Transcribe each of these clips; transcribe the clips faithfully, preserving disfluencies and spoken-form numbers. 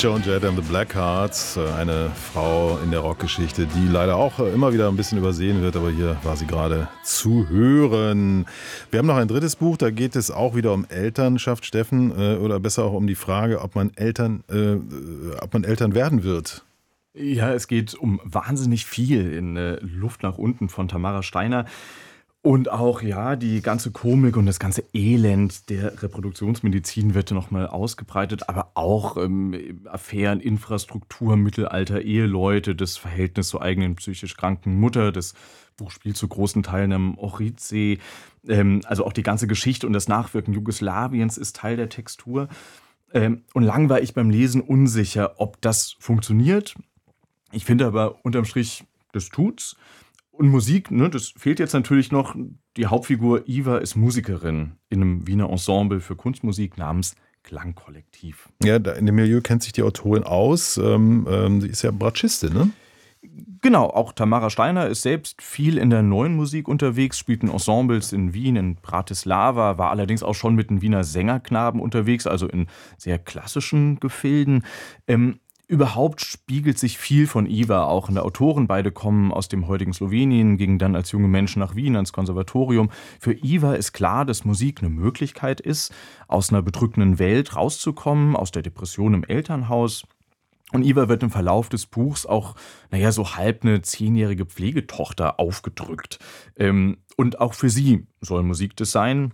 Joan Jett and the Blackhearts, eine Frau in der Rockgeschichte, die leider auch immer wieder ein bisschen übersehen wird, aber hier war sie gerade zu hören. Wir haben noch ein drittes Buch, da geht es auch wieder um Elternschaft, Steffen, oder besser auch um die Frage, ob man Eltern, äh, ob man Eltern werden wird. Ja, es geht um wahnsinnig viel in äh, Luft nach unten von Tamara Steiner. Und auch, ja, die ganze Komik und das ganze Elend der Reproduktionsmedizin wird nochmal ausgebreitet, aber auch ähm, Affären, Infrastruktur, Mittelalter, Eheleute, das Verhältnis zur eigenen psychisch kranken Mutter. Das Buch spielt zu großen Teilen am Ohridsee. Ähm, also auch die ganze Geschichte und das Nachwirken Jugoslawiens ist Teil der Textur. Ähm, und lang war ich beim Lesen unsicher, ob das funktioniert. Ich finde aber unterm Strich, das tut's. Und Musik, ne, das fehlt jetzt natürlich noch. Die Hauptfigur Iva ist Musikerin in einem Wiener Ensemble für Kunstmusik namens Klangkollektiv. Ja, in dem Milieu kennt sich die Autorin aus. Ähm, ähm, sie ist ja Bratschistin, ne? Genau, auch Tamara Steiner ist selbst viel in der neuen Musik unterwegs, spielt in Ensembles in Wien, in Bratislava, war allerdings auch schon mit den Wiener Sängerknaben unterwegs, also in sehr klassischen Gefilden. Ähm, Überhaupt spiegelt sich viel von Iva auch in der Autoren. Beide kommen aus dem heutigen Slowenien, gingen dann als junge Menschen nach Wien ans Konservatorium. Für Iva ist klar, dass Musik eine Möglichkeit ist, aus einer bedrückenden Welt rauszukommen, aus der Depression im Elternhaus. Und Iva wird im Verlauf des Buchs auch, naja, so halb eine zehnjährige Pflegetochter aufgedrückt. Ähm, und auch für sie soll Musik das sein.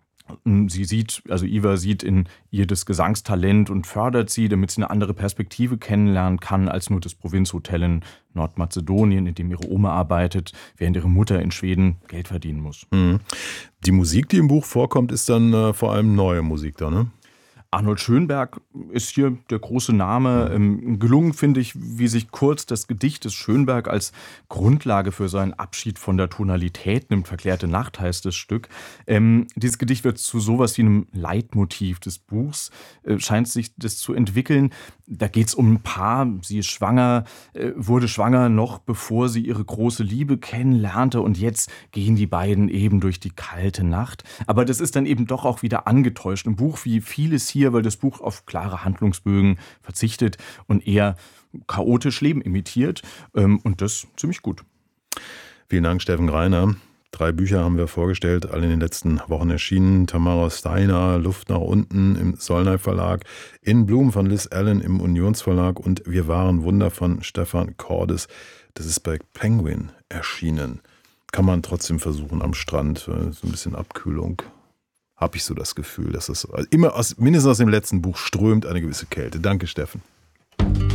Sie sieht, also Iva sieht in ihr das Gesangstalent und fördert sie, damit sie eine andere Perspektive kennenlernen kann als nur das Provinzhotel in Nordmazedonien, in dem ihre Oma arbeitet, während ihre Mutter in Schweden Geld verdienen muss. Mhm. Die Musik, die im Buch vorkommt, ist dann äh, vor allem neue Musik da, ne? Arnold Schönberg ist hier der große Name. Ähm, gelungen finde ich, wie sich Kurz das Gedicht des Schönberg als Grundlage für seinen Abschied von der Tonalität nimmt. Verklärte Nacht heißt das Stück. Ähm, dieses Gedicht wird zu sowas wie einem Leitmotiv des Buchs, äh, scheint sich das zu entwickeln. Da geht es um ein Paar, sie ist schwanger, äh, wurde schwanger noch bevor sie ihre große Liebe kennenlernte und jetzt gehen die beiden eben durch die kalte Nacht. Aber das ist dann eben doch auch wieder angetäuscht. Im Buch wie vieles hier, weil das Buch auf klare Handlungsbögen verzichtet und eher chaotisch Leben imitiert, ähm, und das ziemlich gut. Vielen Dank, Steffen Greiner. Drei Bücher haben wir vorgestellt, alle in den letzten Wochen erschienen. Tamara Steiner, Luft nach unten im Sollnay Verlag, In Bloom von Liz Allen im Unionsverlag und Wir waren Wunder von Stefan Cordes. Das ist bei Penguin erschienen. Kann man trotzdem versuchen am Strand, so ein bisschen Abkühlung. Habe ich so das Gefühl, dass es immer aus, mindestens aus dem letzten Buch strömt eine gewisse Kälte. Danke, Steffen.